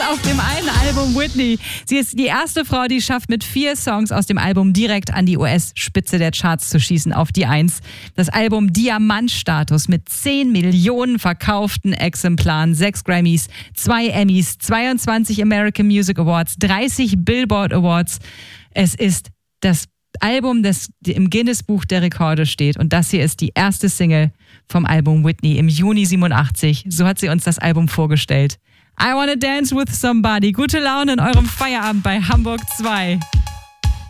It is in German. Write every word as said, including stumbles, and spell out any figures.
auf dem einen Album Whitney. Sie ist die erste Frau, die schafft, mit vier Songs aus dem Album direkt an die U S-Spitze der Charts zu schießen, auf die Eins. Das Album Diamantstatus mit zehn Millionen verkauften Exemplaren, sechs Grammys, zwei Emmys, zweiundzwanzig American Music Awards, dreißig Billboard Awards. Es ist das Album, das im Guinness-Buch der Rekorde steht. Und das hier ist die erste Single vom Album Whitney im Juni siebenundachtzig. So hat sie uns das Album vorgestellt. I Wanna Dance with Somebody. Gute Laune in eurem Feierabend bei Hamburg zwei.